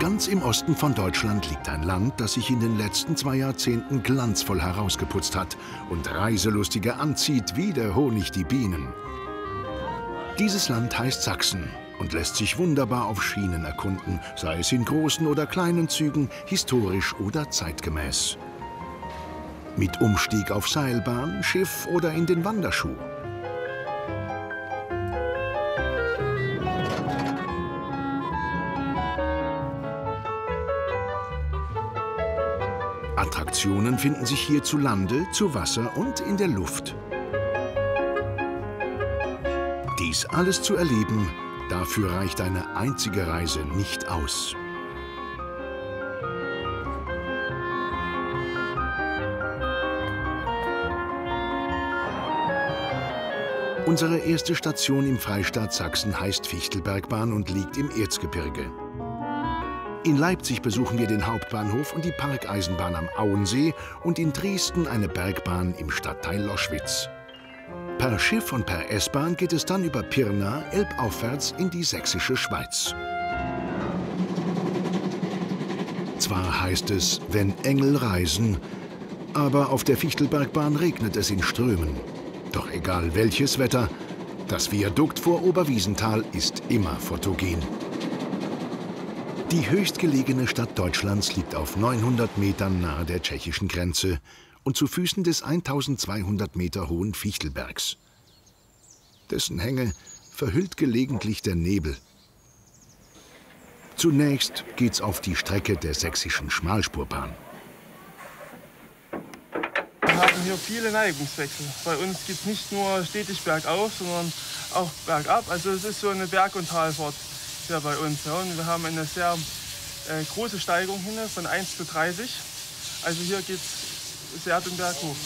Ganz im Osten von Deutschland liegt ein Land, das sich in den letzten 2 Jahrzehnten glanzvoll herausgeputzt hat und Reiselustige anzieht wie der Honig die Bienen. Dieses Land heißt Sachsen und lässt sich wunderbar auf Schienen erkunden, sei es in großen oder kleinen Zügen, historisch oder zeitgemäß. Mit Umstieg auf Seilbahn, Schiff oder in den Wanderschuh. Attraktionen finden sich hier zu Lande, zu Wasser und in der Luft. Dies alles zu erleben, dafür reicht eine einzige Reise nicht aus. Unsere erste Station im Freistaat Sachsen heißt Fichtelbergbahn und liegt im Erzgebirge. In Leipzig besuchen wir den Hauptbahnhof und die Parkeisenbahn am Auensee und in Dresden eine Bergbahn im Stadtteil Loschwitz. Per Schiff und per S-Bahn geht es dann über Pirna elbaufwärts in die sächsische Schweiz. Zwar heißt es, wenn Engel reisen, aber auf der Fichtelbergbahn regnet es in Strömen. Doch egal welches Wetter, das Viadukt vor Oberwiesenthal ist immer fotogen. Die höchstgelegene Stadt Deutschlands liegt auf 900 Metern nahe der tschechischen Grenze und zu Füßen des 1200 Meter hohen Fichtelbergs. Dessen Hänge verhüllt gelegentlich der Nebel. Zunächst geht's auf die Strecke der sächsischen Schmalspurbahn. Wir haben hier viele Neigungswechsel. Bei uns geht es nicht nur stetig bergauf, sondern auch bergab. Also es ist so eine Berg- und Talfahrt hier bei uns. Ja. Und wir haben eine sehr große Steigung hin, von 1 zu 30. Also hier geht es sehr den Berg hoch.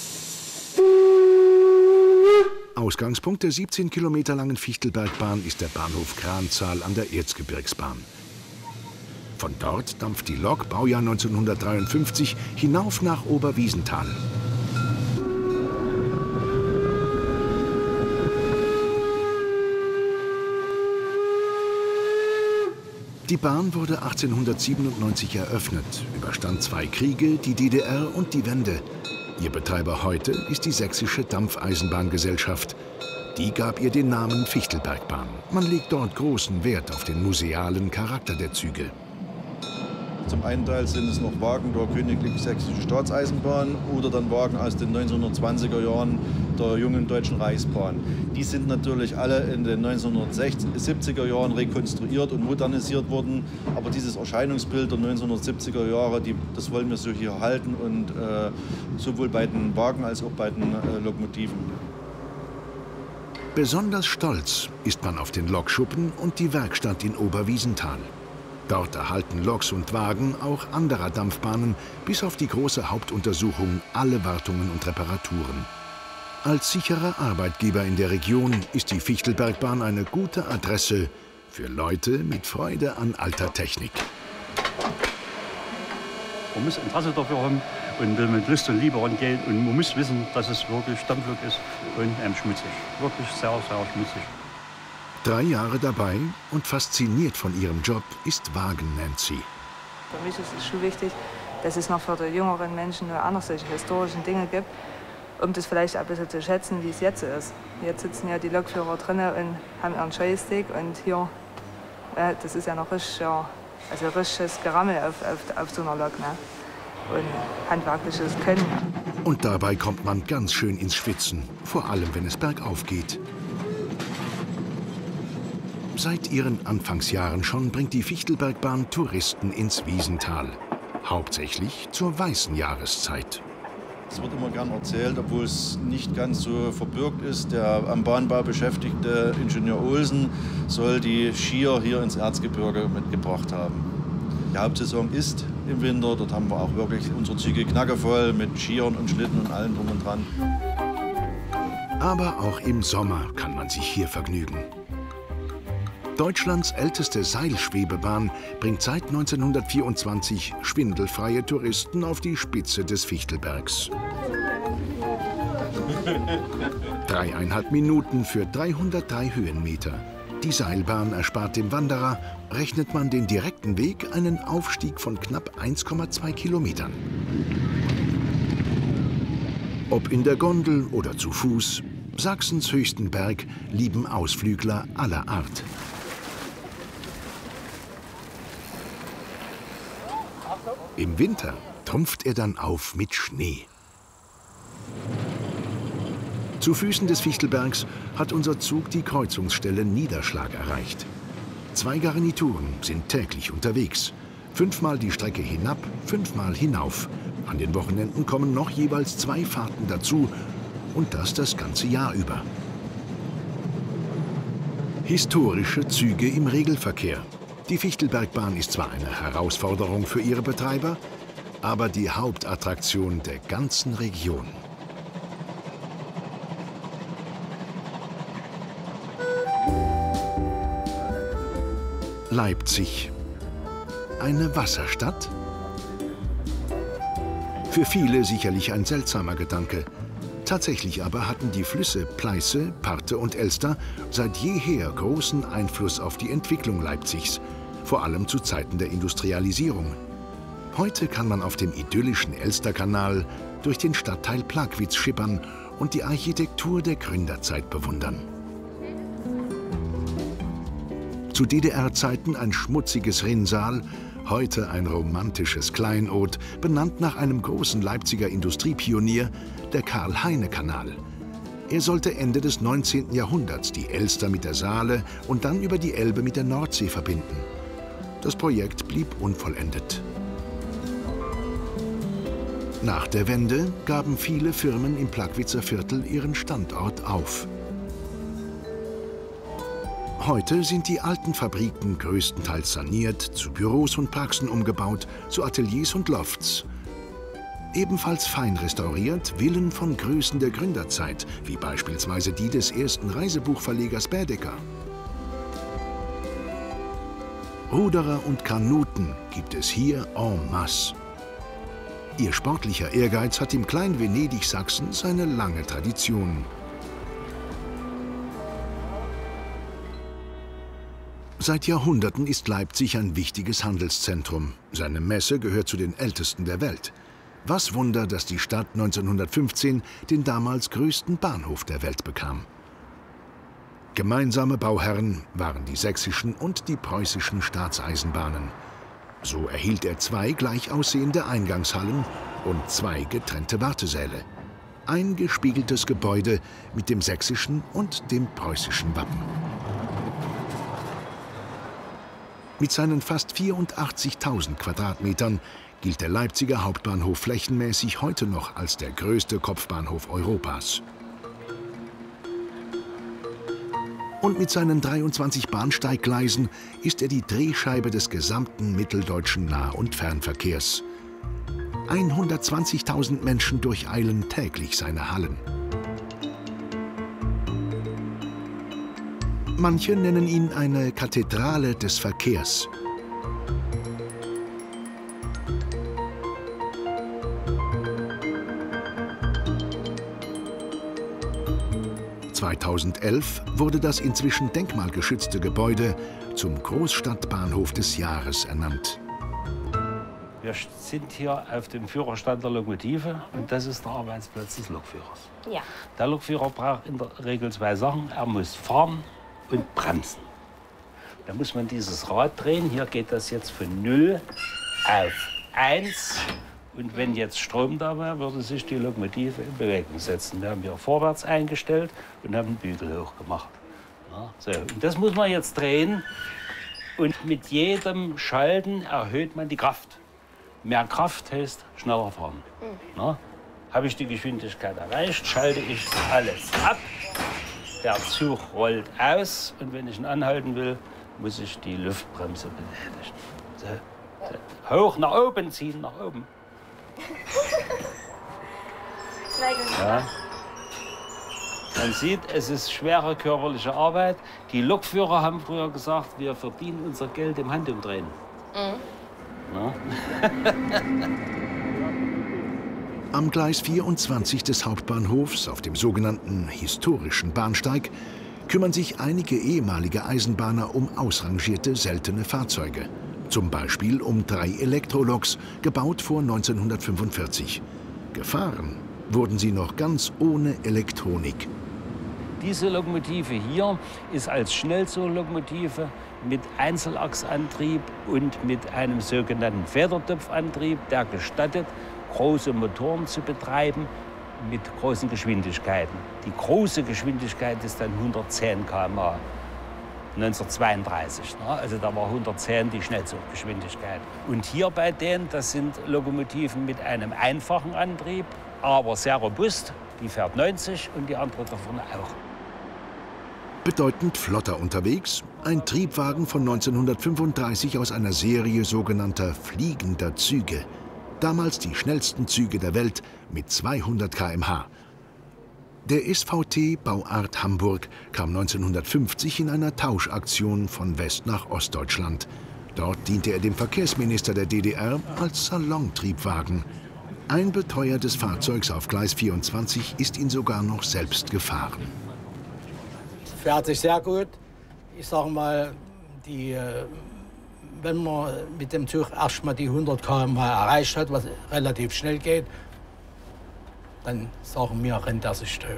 Ausgangspunkt der 17 Kilometer langen Fichtelbergbahn ist der Bahnhof Kranzahl an der Erzgebirgsbahn. Von dort dampft die Lok, Baujahr 1953, hinauf nach Oberwiesenthal. Die Bahn wurde 1897 eröffnet, überstand 2 Kriege, die DDR und die Wende. Ihr Betreiber heute ist die Sächsische Dampfeisenbahngesellschaft. Die gab ihr den Namen Fichtelbergbahn. Man legt dort großen Wert auf den musealen Charakter der Züge. Zum einen Teil sind es noch Wagen der Königlich Sächsische Staatseisenbahn oder dann Wagen aus den 1920er Jahren der jungen Deutschen Reichsbahn. Die sind natürlich alle in den 1970er Jahren rekonstruiert und modernisiert worden. Aber dieses Erscheinungsbild der 1970er Jahre, das wollen wir so hier halten und sowohl bei den Wagen als auch bei den Lokomotiven. Besonders stolz ist man auf den Lokschuppen und die Werkstatt in Oberwiesenthal. Dort erhalten Loks und Wagen auch anderer Dampfbahnen bis auf die große Hauptuntersuchung alle Wartungen und Reparaturen. Als sicherer Arbeitgeber in der Region ist die Fichtelbergbahn eine gute Adresse für Leute mit Freude an alter Technik. Man muss Interesse dafür haben und will mit Lust und Liebe rangehen. Und man muss wissen, dass es wirklich Dampflok ist und schmutzig. Wirklich sehr, sehr schmutzig. 3 Jahre dabei und fasziniert von ihrem Job ist Wagen-Nancy. Für mich ist es schon wichtig, dass es noch für die jüngeren Menschen nur andere solche historischen Dinge gibt, um das vielleicht ein bisschen zu schätzen, wie es jetzt ist. Jetzt sitzen ja die Lokführer drinnen und haben ihren Joystick und hier, das ist ja noch richtig, also richtiges Gerammel auf so einer Lok, ne? Und handwerkliches Können. Und dabei kommt man ganz schön ins Schwitzen, vor allem wenn es bergauf geht. Seit ihren Anfangsjahren schon bringt die Fichtelbergbahn Touristen ins Wiesenthal. Hauptsächlich zur weißen Jahreszeit. Es wird immer gern erzählt, obwohl es nicht ganz so verbürgt ist. Der am Bahnbau beschäftigte Ingenieur Olsen soll die Skier hier ins Erzgebirge mitgebracht haben. Die Hauptsaison ist im Winter. Dort haben wir auch wirklich unsere Züge knackevoll mit Skiern und Schlitten und allem drum und dran. Aber auch im Sommer kann man sich hier vergnügen. Deutschlands älteste Seilschwebebahn bringt seit 1924 schwindelfreie Touristen auf die Spitze des Fichtelbergs. 3,5 Minuten für 303 Höhenmeter. Die Seilbahn erspart dem Wanderer, rechnet man den direkten Weg, einen Aufstieg von knapp 1,2 Kilometern. Ob in der Gondel oder zu Fuß, Sachsens höchsten Berg lieben Ausflügler aller Art. Im Winter trumpft er dann auf mit Schnee. Zu Füßen des Fichtelbergs hat unser Zug die Kreuzungsstelle Niederschlag erreicht. 2 Garnituren sind täglich unterwegs. 5-mal die Strecke hinab, 5-mal hinauf. An den Wochenenden kommen noch jeweils 2 Fahrten dazu und das ganze Jahr über. Historische Züge im Regelverkehr. Die Fichtelbergbahn ist zwar eine Herausforderung für ihre Betreiber, aber die Hauptattraktion der ganzen Region. Leipzig. Eine Wasserstadt? Für viele sicherlich ein seltsamer Gedanke. Tatsächlich aber hatten die Flüsse Pleiße, Parthe und Elster seit jeher großen Einfluss auf die Entwicklung Leipzigs, vor allem zu Zeiten der Industrialisierung. Heute kann man auf dem idyllischen Elsterkanal durch den Stadtteil Plagwitz schippern und die Architektur der Gründerzeit bewundern. Zu DDR-Zeiten ein schmutziges Rinnsal, heute ein romantisches Kleinod, benannt nach einem großen Leipziger Industriepionier, der Karl-Heine-Kanal. Er sollte Ende des 19. Jahrhunderts die Elster mit der Saale und dann über die Elbe mit der Nordsee verbinden. Das Projekt blieb unvollendet. Nach der Wende gaben viele Firmen im Plagwitzer Viertel ihren Standort auf. Heute sind die alten Fabriken größtenteils saniert, zu Büros und Praxen umgebaut, zu Ateliers und Lofts. Ebenfalls fein restauriert Villen von Größen der Gründerzeit, wie beispielsweise die des ersten Reisebuchverlegers Baedeker. Ruderer und Kanuten gibt es hier en masse. Ihr sportlicher Ehrgeiz hat im kleinen Venedig Sachsens eine lange Tradition. Seit Jahrhunderten ist Leipzig ein wichtiges Handelszentrum. Seine Messe gehört zu den ältesten der Welt. Was Wunder, dass die Stadt 1915 den damals größten Bahnhof der Welt bekam. Gemeinsame Bauherren waren die sächsischen und die preußischen Staatseisenbahnen. So erhielt er 2 gleich aussehende Eingangshallen und 2 getrennte Wartesäle. Ein gespiegeltes Gebäude mit dem sächsischen und dem preußischen Wappen. Mit seinen fast 84.000 Quadratmetern gilt der Leipziger Hauptbahnhof flächenmäßig heute noch als der größte Kopfbahnhof Europas. Und mit seinen 23 Bahnsteiggleisen ist er die Drehscheibe des gesamten mitteldeutschen Nah- und Fernverkehrs. 120.000 Menschen durcheilen täglich seine Hallen. Manche nennen ihn eine Kathedrale des Verkehrs. (2011) wurde das inzwischen denkmalgeschützte Gebäude zum Großstadtbahnhof des Jahres ernannt. Wir sind hier auf dem Führerstand der Lokomotive und das ist der Arbeitsplatz des Lokführers. Ja. Der Lokführer braucht in der Regel 2 Sachen. Er muss fahren und bremsen. Da muss man dieses Rad drehen. Hier geht das jetzt von 0 auf 1. Und wenn jetzt Strom da wäre, würde sich die Lokomotive in Bewegung setzen. Wir haben hier vorwärts eingestellt und haben den Bügel hochgemacht. Ja, so. Und das muss man jetzt drehen. Und mit jedem Schalten erhöht man die Kraft. Mehr Kraft heißt schneller fahren. Ja, habe ich die Geschwindigkeit erreicht, schalte ich alles ab. Der Zug rollt aus und wenn ich ihn anhalten will, muss ich die Luftbremse betätigen. So. So. Hoch nach oben ziehen, nach oben. Ja. Man sieht, es ist schwere körperliche Arbeit. Die Lokführer haben früher gesagt, wir verdienen unser Geld im Handumdrehen. Ja. Am Gleis 24 des Hauptbahnhofs, auf dem sogenannten historischen Bahnsteig, kümmern sich einige ehemalige Eisenbahner um ausrangierte, seltene Fahrzeuge. Zum Beispiel um 3 Elektroloks, gebaut vor 1945. Gefahren wurden sie noch ganz ohne Elektronik. Diese Lokomotive hier ist als Schnellzuglokomotive mit Einzelachsantrieb und mit einem sogenannten Federtopfantrieb, der gestattet, große Motoren zu betreiben mit großen Geschwindigkeiten. Die große Geschwindigkeit ist dann 110 km/h. 1932, also da war 110 die Schnellzuggeschwindigkeit. Und hier bei denen, das sind Lokomotiven mit einem einfachen Antrieb, aber sehr robust. Die fährt 90 und die andere davon auch. Bedeutend flotter unterwegs, ein Triebwagen von 1935 aus einer Serie sogenannter fliegender Züge. Damals die schnellsten Züge der Welt mit 200 km/h. Der SVT Bauart Hamburg kam 1950 in einer Tauschaktion von West- nach Ostdeutschland. Dort diente er dem Verkehrsminister der DDR als Salontriebwagen. Ein beteuertes Fahrzeug auf Gleis 24 ist ihn sogar noch selbst gefahren. Fährt sich sehr gut. Ich sage mal, wenn man mit dem Zug erstmal die 100 km/h erreicht hat, was relativ schnell geht, dann sagen wir, rennt er sich tot.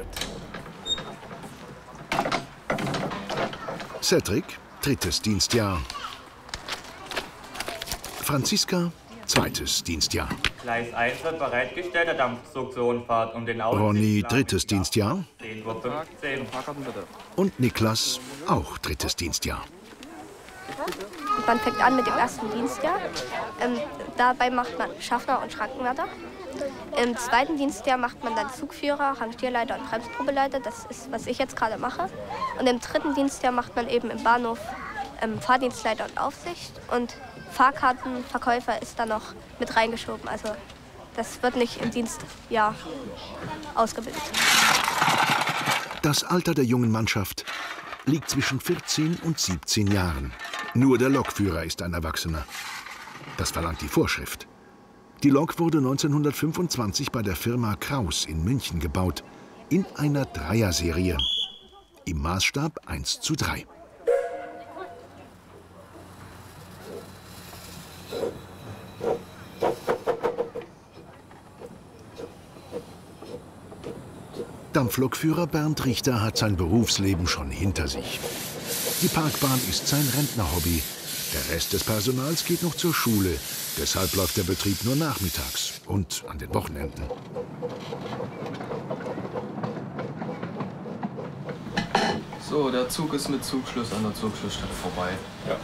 Cedric, 3. Dienstjahr. Franziska, 2. Dienstjahr. Gleis 1 wird bereitgestellt, der Dampfzug zur Rundfahrt um den Aussicht. Ronny, 3. Dienstjahr. 10:15 Uhr. Und Niklas, auch 3. Dienstjahr. Man fängt an mit dem 1. Dienstjahr. Dabei macht man Schaffner und Schrankenwärter. Im 2. Dienstjahr macht man dann Zugführer, Rangierleiter und Bremsprobeleiter. Das ist, was ich jetzt gerade mache. Und im 3. Dienstjahr macht man eben im Bahnhof Fahrdienstleiter und Aufsicht. Und Fahrkartenverkäufer ist da noch mit reingeschoben. Also das wird nicht im Dienstjahr ausgebildet. Das Alter der jungen Mannschaft liegt zwischen 14 und 17 Jahren. Nur der Lokführer ist ein Erwachsener. Das verlangt die Vorschrift. Die Lok wurde 1925 bei der Firma Kraus in München gebaut. In einer Dreierserie. Im Maßstab 1:3. Dampflokführer Bernd Richter hat sein Berufsleben schon hinter sich. Die Parkbahn ist sein Rentnerhobby. Der Rest des Personals geht noch zur Schule. Deshalb läuft der Betrieb nur nachmittags und an den Wochenenden. So, der Zug ist mit Zugschluss an der Zugschlussstadt vorbei. Ja.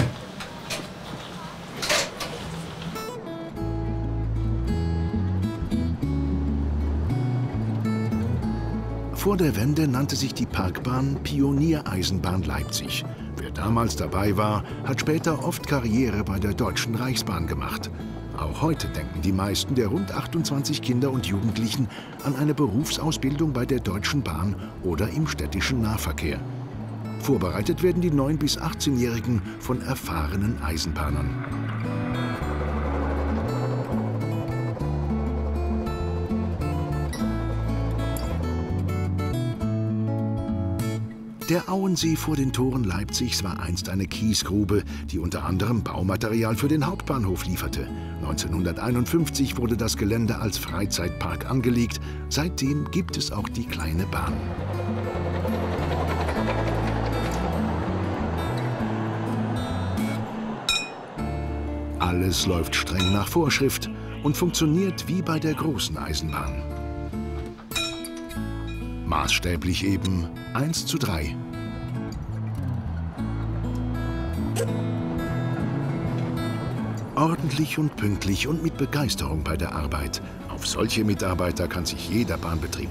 Vor der Wende nannte sich die Parkbahn Pioniereisenbahn Leipzig. Wer damals dabei war, hat später oft Karriere bei der Deutschen Reichsbahn gemacht. Auch heute denken die meisten der rund 28 Kinder und Jugendlichen an eine Berufsausbildung bei der Deutschen Bahn oder im städtischen Nahverkehr. Vorbereitet werden die 9- bis 18-Jährigen von erfahrenen Eisenbahnern. Der Auensee vor den Toren Leipzigs war einst eine Kiesgrube, die unter anderem Baumaterial für den Hauptbahnhof lieferte. 1951 wurde das Gelände als Freizeitpark angelegt. Seitdem gibt es auch die kleine Bahn. Alles läuft streng nach Vorschrift und funktioniert wie bei der großen Eisenbahn. Maßstäblich eben 1:3. Ordentlich und pünktlich und mit Begeisterung bei der Arbeit. Auf solche Mitarbeiter kann sich jeder Bahnbetrieb